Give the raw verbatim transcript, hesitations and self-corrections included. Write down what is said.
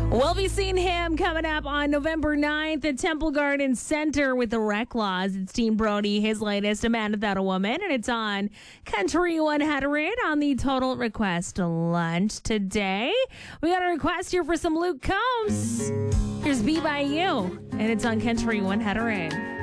We'll be seeing him coming up on November ninth at Temple Garden Center with the Reclaws. It's Dean Brody, his latest, A Man Without a Woman, and it's on Country one hundred on the Total Request Lunch today. We got a request here for some Luke Combs. Here's Be By You, and it's on Country one hundred.